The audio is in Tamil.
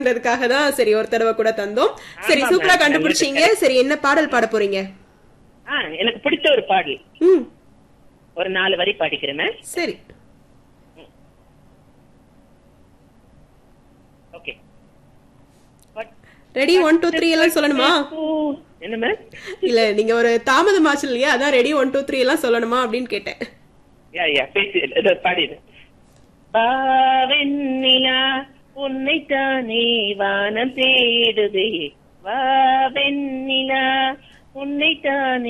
ன்றதுக்காக தான் சரி ஒரு தடவை கூட தந்தோம். சரி ஆமா சூப்பரா மேம். கண்டுபிடிச்சீங்க. சரி என்ன பாடல் பாட போறீங்க? எனக்கு பிடிச்ச ஒரு பாடல் ம் ஒரு 4 வரி பாடிக்கிறேன் மேம். சரி ஓகே. ரெடி 1 2 3 எல்லாம் சொல்லணுமா? என்ன மேம்? இல்ல நீங்க ஒரு தாமதமாச்சு இல்லையா, அதான் ரெடி 1 2 3 எல்லாம் சொல்லணுமா அப்படின்னு கேட்டேன். பேசி பாடிடு. வாவெண்ணிலா உன்னைத்தானே வானம் தேடுதே, வாவெண்ணிலா உன்னைத்தானே